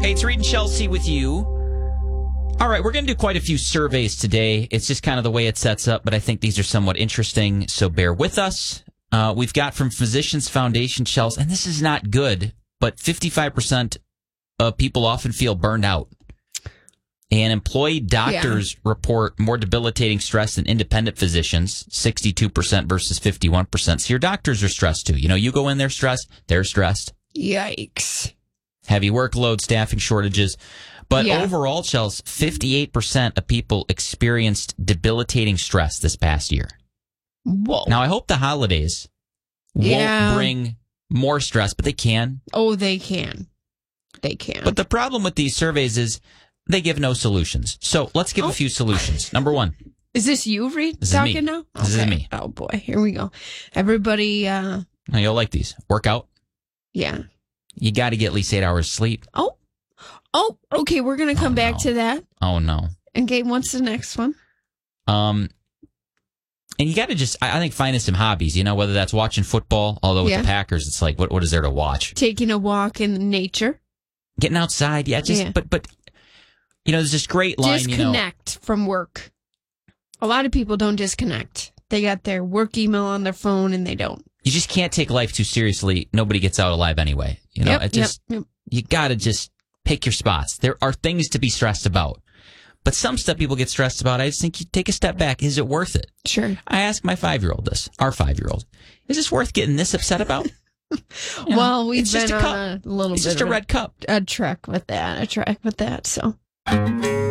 Hey, it's Reed and Chelsea with you. All right, we're going to do quite a few surveys today. It's just kind of the way it sets up, but I think these are somewhat interesting, so bear with us. We've got from Physicians Foundation, Chelsea, and this is not good, but 55% of people often feel burned out. And employee doctors report more debilitating stress than independent physicians, 62% versus 51%. So your doctors are stressed too. You know, you go in there stressed, they're stressed. Yikes. Heavy workload, staffing shortages. But overall, Chelsea, 58% of people experienced debilitating stress this past year. Whoa. Now, I hope the holidays won't bring more stress, but they can. Oh, they can. They can. But the problem with these surveys is they give no solutions. So let's give a few solutions. Number one. Is this you, Reed, this talking is me. now? Okay. This is me. Oh, boy. Here we go. Everybody. Now, you'll like these. Workout. Yeah. You got to get at least 8 hours sleep. Oh, okay. We're going to come back to that. Oh, no. Okay, what's the next one? And you got to just, I think, find some hobbies, you know, whether that's watching football, although with the Packers, it's like, what is there to watch? Taking a walk in nature. Getting outside, but, you know, there's this great line, disconnect from work. A lot of people don't disconnect. They got their work email on their phone and they don't. You just can't take life too seriously. Nobody gets out alive anyway. You know, you got to just pick your spots. There are things to be stressed about. But some stuff people get stressed about, I just think you take a step back. Is it worth it? Sure. I asked my 5-year-old this, our 5-year-old. Is this worth getting this upset about? Well, we've been just a on cup. a little it's bit just of a red cup. A trek with that, so.